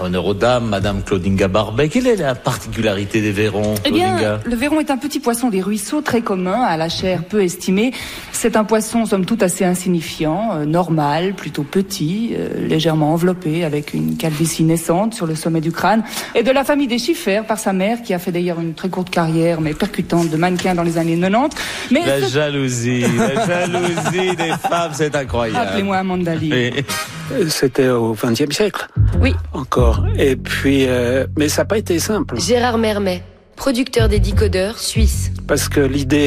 honneur aux dames, Madame Claudinga Barbet. Quelle est la particularité des vairons, Claudinga ? Le vairon est un petit poisson des ruisseaux très commun, à la chair peu estimée. C'est un poisson, somme toute, assez insignifiant, normal, plutôt petit, légèrement enveloppé, avec une calvitie naissante sur le sommet du crâne, et de la famille des chiffères par sa mère, qui a fait d'ailleurs une très courte carrière, mais percutante, de mannequin dans les années 90. Mais la jalousie des femmes, c'est incroyable. Appelez-moi Amandali. C'était au XXe siècle. Oui. Encore. Et puis, mais ça n'a pas été simple. Gérard Mermet, producteur des décodeurs suisse. Parce que l'idée